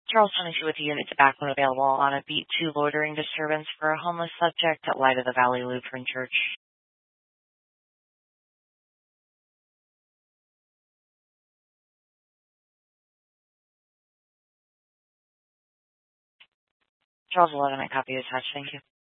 Charles 22 with the unit to backbone available on a beat 2 loitering disturbance for a homeless subject at Light of the Valley Lutheran Church. Charles 11, I copy attached. Thank you.